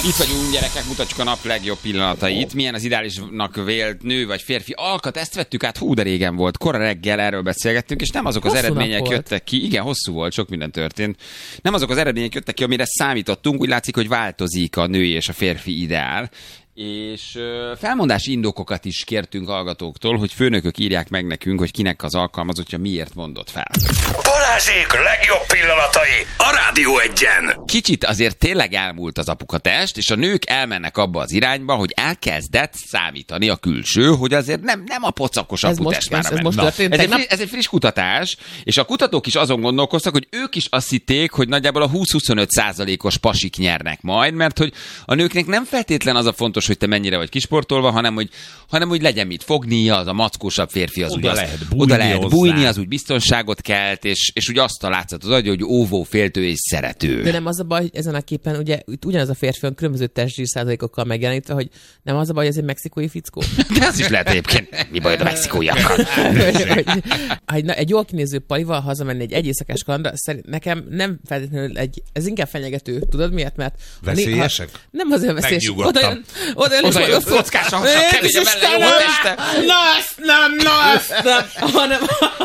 Itt vagyunk, gyerekek, mutatjuk a nap legjobb pillanatait. Milyen az ideálisnak vélt nő vagy férfi alkat, ezt vettük át, hú, de régen volt. Kora reggel erről beszélgettünk, és nem azok az eredmények jöttek ki. Igen, hosszú volt, sok minden történt. Nem azok az eredmények jöttek ki, amire számítottunk. Úgy látszik, hogy változik a női és a férfi ideál. És felmondási indokokat is kértünk hallgatóktól, hogy főnökök írják meg nekünk, hogy kinek az alkalmazottja miért mondott fel. Balázsék legjobb pillanatai a Rádió Egyen. Kicsit azért tényleg elmúlt az apukatest, és a nők elmennek abba az irányba, hogy elkezdett számítani a külső, hogy azért nem a pocakos aputest már. Ez egy friss kutatás, és a kutatók is azon gondolkoztak, hogy ők is azt hitték, hogy nagyjából a 20-25%-os pasik nyernek majd, mert hogy a nőknek nem feltétlen az a fontos, hogy te mennyire vagy kisportolva, hanem hogy legyen mit fogni, az a mackósabb férfi az oda lehet bújni, az úgy biztonságot kelt, és úgy azt a látszat az adja, hogy óvó, féltő és szerető. De nem az a baj, hogy ezen a képen ugye ugyanaz a férfi van különböző testzsír százalékokkal megjelenítve, hogy nem az a baj, hogy ez egy mexikói fickó. De az is lehet egyébként. Mi baj a mexikóiakkal? Egy jól kinéző palival hazamenni egy éjszakás kalandra, nekem nem feltétlenül ez inkább fenyegető. Tudod miért? Mert veszélyesek? Nem azért veszélyes. Oda jön kockás a hasa, kevés a mellé jó teste. hanem...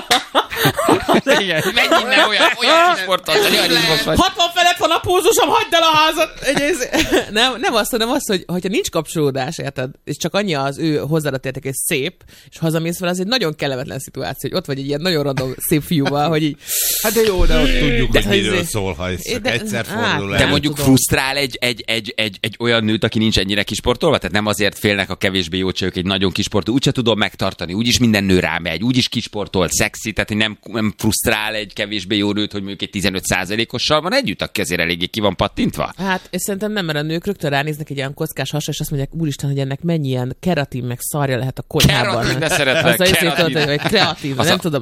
Igen, menj innen olyan kisportot, olyan izmos vagy. 60 felett van a pulzusom, hagyd el a házat! Nem azt, hogyha nincs kapcsolódás, érted, és csak annyi az ő hozzáadott érték, és szép, és hazamész fel, az egy nagyon kellemetlen szituáció, hogy ott vagy egy ilyen nagyon random szép fiúval, hogy így... Hát de jó, de ott tudjuk, hogy miről szól, ha ez csak egyszer fordul el. De mondjuk frusztrál egy olyan nőt, aki nincs ennyire kisportolva, tehát nem azért félnek a kevésbé jó csajok egy nagyon kisportoló, úgyse tudom megtartani, úgyis minden nő rámegy, úgyis kisportolt, szexi, tehát nem frusztrál egy kevésbé jó nőt, hogy mondjuk egy 15%-ossal van együtt, aki azért eléggé ki van pattintva? Hát, és szerintem nem, mert a nők rögtön ránéznek egy ilyen kockás hasra, és azt mondják, úristen, hogy ennek mennyi ilyen keratin meg szarja lehet a konyhában. Keratin, de szeretlek, kreatív, nem tudom.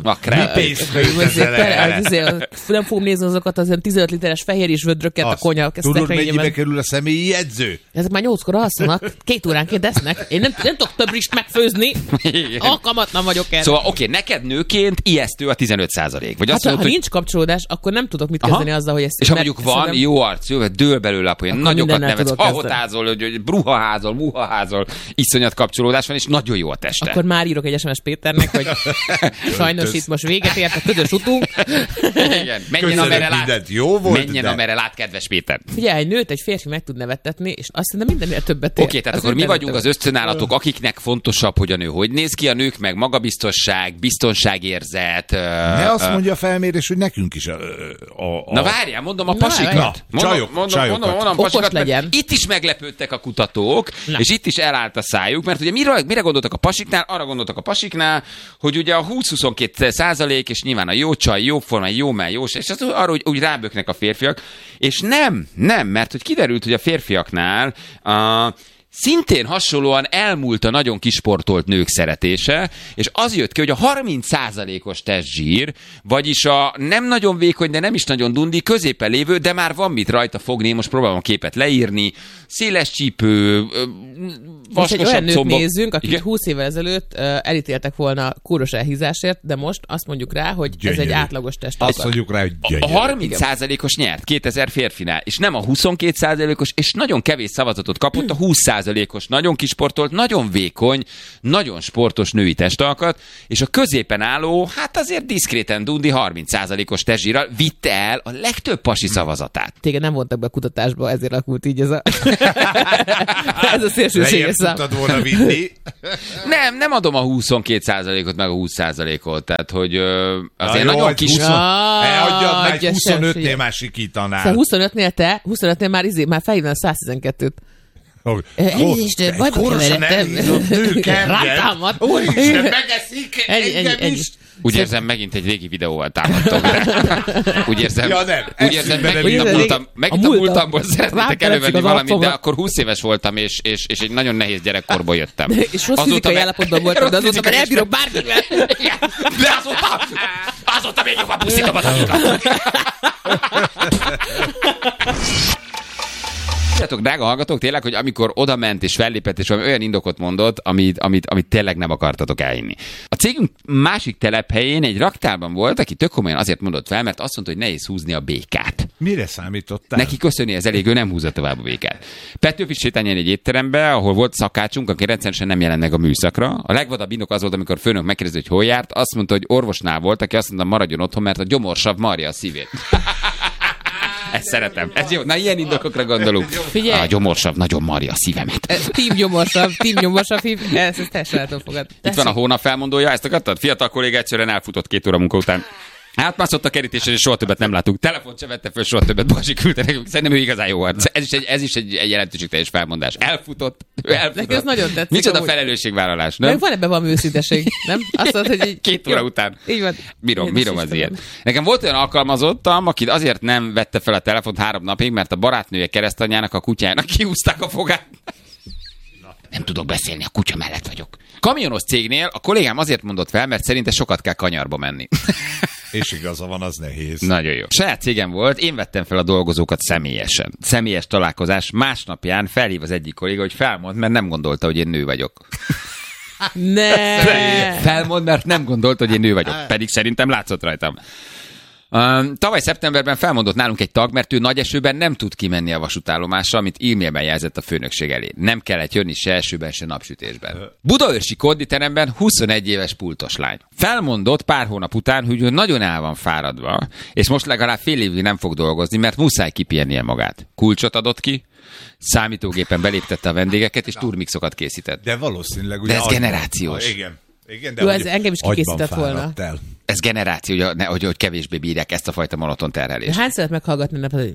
Nem fogom nézni azokat az 15 literes fehér és vödröket a konyha. Tudod, mennyibe kerül a személyi jegyző? Ezek már 8-kor alszanak, 2 óránként esznek. Én nem tudok több rist megfőzni. Alkalmatlan vagyok erre. Szóval oké, neked nőként ijesztő a 15%. Vagy hát, ha nincs kapcsolódás, akkor nem tudok mit kezdeni azzal, hogy ezt... És ha mondjuk van jó arc, jó, dől belőle, hogy nagyokat nevetsz, hahotázol, hogy bruhaházol, muhaházol, iszonyat kapcsolódás van, és nagyon jó a teste. Akkor már írok egy SMS Péternek, hogy sajnos itt most véget ért a közös utunk. Igen, menjen amerre lát, kedves Péter. Figyelj, egy nőt egy férfi meg tud nevettetni, és azt hiszem mindennél többet ér. Oké, tehát akkor mi vagyunk az ösztönállatok, akiknek fontosabb, hogy a nő hogy néz ki, a nők meg magabiztosság, biztonságérzet. Ne azt mondja a felmérés, hogy nekünk is Na várjál, mondom a pasikat. Mondom okos legyen. Itt is meglepődtek a kutatók, és itt is elállt a szájuk, mert ugye mire gondoltak a pasiknál? Arra gondoltak a pasiknál, hogy ugye a 20-22%, és nyilván a jó csaj, jó forma, jó mell, jó, és az arra úgy ráböknek a férfiak, és nem, mert hogy kiderült, hogy a férfiaknál szintén hasonlóan elmúlt a nagyon kisportolt nők szeretése, és az jött ki, hogy a 30%-os testzsír, vagyis a nem nagyon vékony, de nem is nagyon dundi, középen lévő, de már van mit rajta fogni, most próbálom a képet leírni, széles csípő, vaskosabb olyan nőt combok. Nézzünk, akik 20 évvel ezelőtt elítéltek volna kóros elhízásért, de most azt mondjuk rá, hogy gyönyörű. Ez egy átlagos testalkat. Azt mondjuk rá, hogy gyönyörű. A 30%-os nyert 2000 férfinál, és nem a 22%-os, és nagyon kevés szavazatot kapott a 20%-os, nagyon kisportolt, nagyon vékony, nagyon sportos női testalkat, és a középen álló, hát azért diszkréten dundi 30%-os testzsírral vitte el a legtöbb pasi szavazatát. Téged nem vontak be a kutatásba, ezért alakult így ez a szélsőséges szám. Tudtad volna vinni. Nem adom a 22%-ot, meg a 20%-ot, tehát hogy azért nagyon kis... Elhagyjad meg, 25-nél már sikítanál. Szóval 25-nél már feljön a 112-t. Elnézést, bajba keveredtem. Rátámad. Úristen, megeszik engem is. Úgy érzem, megint egy régi videóval támadtok. Úgy érzem, megint a múltamból szeretnétek elővenni valamit, de akkor 20 éves voltam, és egy nagyon nehéz gyerekkorból jöttem. És rossz fizikai állapotban voltam, de azóta már elbírok bárkivel. De azóta még jobban pusztítom az azokat. Tudjátok, drága hallgatók, tényleg, hogy amikor oda ment és fellépett, és olyan indokot mondott, amit tényleg nem akartatok elhinni. A cégünk másik telephelyén egy raktárban volt, aki tök komolyan azért mondott fel, mert azt mondta, hogy nehéz húzni a békát. Mire számítottál? Neki köszönni ez elég, ő nem húzza tovább a békát. Petőfi sétányán egy étterembe, ahol volt szakácsunk, aki rendszeresen nem jelent meg a műszakra. A legvadabb indok az volt, amikor a főnök megkérdezte, hogy hol járt, azt mondta, hogy orvosnál volt, aki azt mondta, maradjon otthon, mert a gyomorsav marja a szívét. Ezt szeretem. Ez jó. Na, ilyen indokokra gondolunk. Figyelj. A gyomorsav nagyon marja a szívemet. Team gyomorsav, ezt teljesen el tudom fogadni. Itt van a hónap felmondója, ezt akartad? Fiatal kolléga egyszerűen elfutott 2 óra munka után. Átmászott a kerítésen, és soha többet nem látunk. Telefont se vette föl, soha többet. Balzsi küldte nekünk. Szerintem ő igazán jó arc. Ez is egy jelentőségteljes felmondás. Elfutott. Neki ez nagyon tetszik. Micsoda felelősségvállalás, nem? Meg van ebben valami őszinteség, nem? Azt mondod, hogy 2 óra után. Így van. Bírom az ilyen. Nekem volt olyan alkalmazottam, aki azért nem vette fel a telefont 3 napig, mert a barátnője keresztanyjának a kutyának kiúzták a fogát. Nem tudok beszélni, a kutya mellett vagyok. Kamionos cégnél a kollégám azért mondott fel, mert szerinte sokat kell kanyarba menni. És igaza van, az nehéz. Nagyon jó. Saját cégem volt, én vettem fel a dolgozókat személyesen. Személyes találkozás, másnapján felhív az egyik kolléga, hogy felmond, mert nem gondolta, hogy én nő vagyok. Ne! Felmond, mert nem gondolta, hogy én nő vagyok. Pedig szerintem látszott rajtam. Tavaly szeptemberben felmondott nálunk egy tag, mert ő nagy esőben nem tud kimenni a vasútállomásra, amit e-mailben jelzett a főnökség elé. Nem kellett jönni se esőben, se napsütésben. Budaörsi konditeremben 21 éves pultos lány. Felmondott pár hónap után, hogy ő nagyon el van fáradva, és most legalább fél évig nem fog dolgozni, mert muszáj kipihennie magát. Kulcsot adott ki, számítógépen beléptette a vendégeket, és turmixokat készített. De valószínűleg ugye. De ez generációs. Igen, de jó, ez engem is kikészített volna. Ez generáció, hogy kevésbé bírják ezt a fajta monoton terhelést. Hányszor lehet meghallgatni, hogy...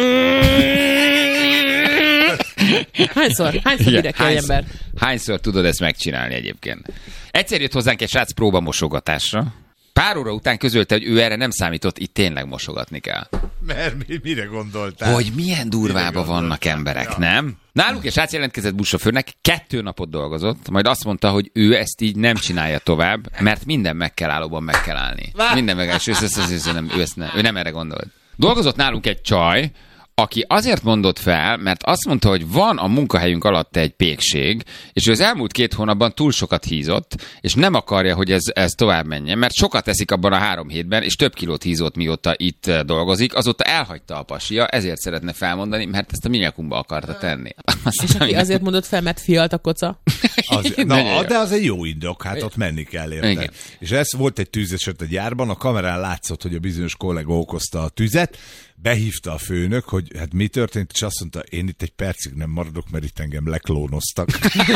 Hányszor bírják egy ember? Hányszor tudod ezt megcsinálni egyébként? Egyszer jött hozzánk egy srác próbamosogatásra. Pár óra után közölte, hogy ő erre nem számított, itt tényleg mosogatni kell. Mert mire gondoltál? Hogy milyen durvában vannak emberek, ja. Nem? Nálunk egy srác jelentkezett buszsofőrnek, 2 napot dolgozott, majd azt mondta, hogy ő ezt így nem csinálja tovább, mert minden megkelállóban meg kell állni. Minden meg és ő nem erre gondolt. Dolgozott nálunk egy csaj, aki azért mondott fel, mert azt mondta, hogy van a munkahelyünk alatt egy pékség, és ő az elmúlt 2 hónapban túl sokat hízott, és nem akarja, hogy ez tovább menjen, mert sokat eszik abban a 3 hétben, és több kilót hízott, mióta itt dolgozik, azóta elhagyta a pasia, ezért szeretne felmondani, mert ezt a minyakumba akarta tenni. És aki azért mondott fel, mert fialt a koca? De az egy jó indok, hát ott menni kell érte. És ez volt egy tűzeset a gyárban, a kamerán látszott, hogy a bizonyos kollega okozta a tüzet, behívta a főnök, hogy hát mi történt, és azt mondta, én itt egy percig nem maradok, mert itt engem leklónoztak.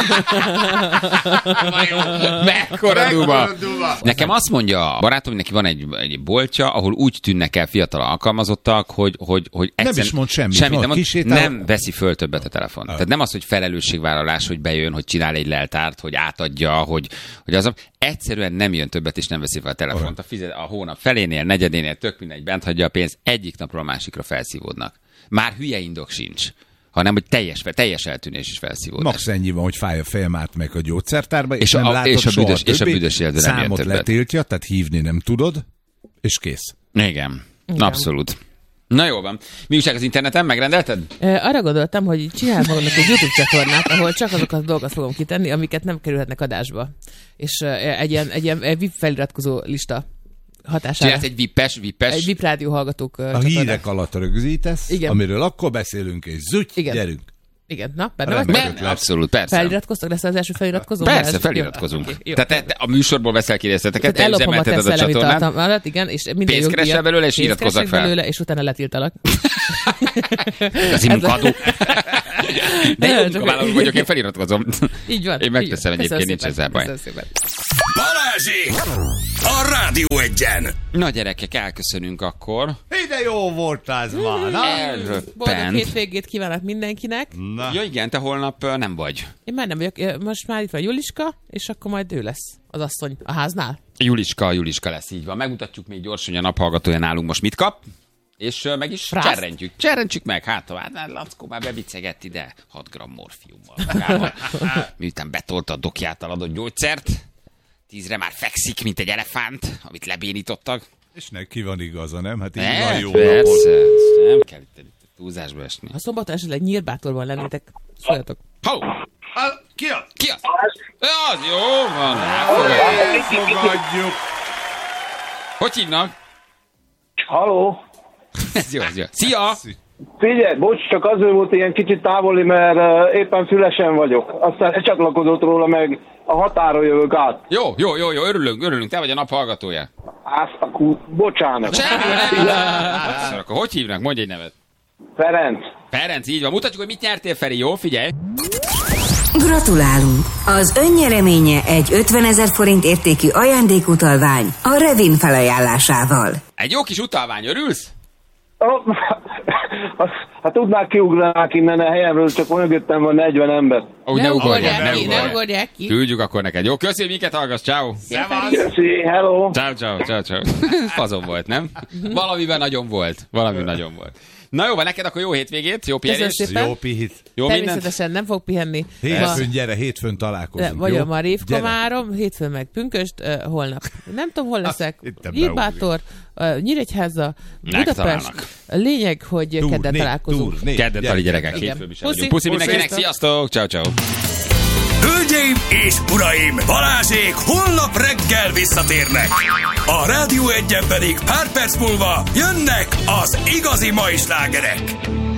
Mekkora duba! Nekem azt mondja a barátom, hogy neki van egy boltja, ahol úgy tűnnek el fiatal alkalmazottak, hogy nem is mond semmit. Nem veszi föl többet a telefon. Tehát nem az, hogy felelősségvállalás, hogy bejön, hogy csinál egy leltárt, hogy átadja, hogy az egyszerűen nem jön többet, és nem veszi fel a telefont. A hónap felénél, negyedénél, tök mindegy, bent hagyja a pénzt, egyik napról a másikra felszívódnak. Már hülye indok sincs, hanem hogy teljes eltűnés is felszívódás. Max ennyi van, hogy fáj a fejem, átmegy a gyógyszertárba, és nem látod soha többé, és a büdös életben nem jön többet. Számot letiltja, tehát hívni nem tudod, és kész. Igen. Abszolút. Na jó van. Mi újság az interneten? Megrendelted? Arra gondoltam, hogy csinálj magamnak egy YouTube csatornát, ahol csak azokat a dolgokat fogom kitenni, amiket nem kerülhetnek adásba. És egy ilyen VIP feliratkozó lista hatására. Csinálsz egy vippes? Egy VIP rádió hallgatók a hírek alatt rögzítesz, igen. Amiről akkor beszélünk, és gyerünk. Igen, na, benne abszolút, persze. Feliratkoztak? Lesz az első feliratkozó? Persze, feliratkozunk. Jó. Tehát a műsorból veszel ki részleteket, te üzemelteted a csatornát. Igen, és pénzt keresel belőle, és iratkozzak fel. Belőle, és utána letiltalak. Az munkadó. De jó munkavállaló vagyok, én feliratkozom. Így van. Én megteszem egyébként, nincs ezzel baj. Balázsék! A Rádió Egyen! Na gyerekek, elköszönünk akkor. De jó volt az már, na? Boldog hétvégét kívánok mindenkinek. Na. Ja igen, te holnap nem vagy. Én már nem vagyok, most már itt van Juliska, és akkor majd ő lesz az asszony a háznál. Juliska lesz, így van. Megmutatjuk még gyorsan, hogy a naphallgatója nálunk most mit kap. És meg is cserrentjük meg. Hát Lackó már bevicegett ide 6 g morfiummal magával. Miután betolta a dokjától adott gyógyszert, 10-re már fekszik, mint egy elefánt, amit lebénítottak. És neki van igaza, nem? Hát így van jó persze, nem kell itt. Túlzásba esni. Ha szombaton esetleg Nyírbátorban lennétek, szóljatok. Halló! Ki az? Ki az? Az jó van, Elfogadjuk. Hogy hívnak? Halló? Ez jó. Szia! Figyelj, bocs, csak azért volt ilyen kicsit távoli, mert éppen Fülesen vagyok. Aztán lecsatlakozott róla, meg a határon jövök át. Jó, örülünk, te vagy a nap hallgatója. Azt a bocsánat. Akkor hogy hívnak? Mondj egy nevet. Ferenc, így van. Mutatjuk, hogy mit nyertél, Feri, jó? Figyelj! Gratulálunk! Az önnyereménye egy 50 000 forint értékű ajándékutalvány a Revin felajánlásával. Egy jó kis utalvány, örülsz? Ha tudnák, kiugranák innen a helyemről, csak mögöttem van 40 ember. Ne ugorják ki. Küldjük akkor neked. Jó, köszönjük, minket hallgass, ciao. Köszi, hello. Ciao. Fazon volt, nem? Valamiben nagyon volt. Na jó, van neked akkor jó hétvégét, jó pihenést. Jó pihit. Jó természetesen nem fog pihenni. Hétfőn találkozunk. Vagyom ma Révkomárom, hétfőn meg Pünköst, holnap. Nem tudom, hol leszek. Nyírbátor, Nyíregyháza, Budapest. Lényeg, hogy kedden találkozunk. Kedden tali gyerekek, hétfőn is vagyunk. Puszi mindenkinek, sziasztok, ciao. Hölgyeim és uraim, Balázsék holnap reggel visszatérnek. A Rádió Egyen pedig pár perc múlva jönnek az igazi mai slágerek.